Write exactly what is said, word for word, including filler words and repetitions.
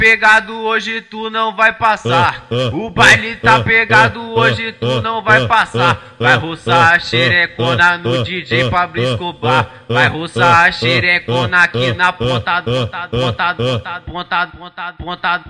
pegado hoje, tu não vai passar. O baile tá pegado hoje, tu não vai passar. Vai roçar a xerecona no D J Pablo Escobar. Vai roçar a xerecona aqui na ponta, ponta, ponta, ponta, ponta, ponta, ponta, ponta.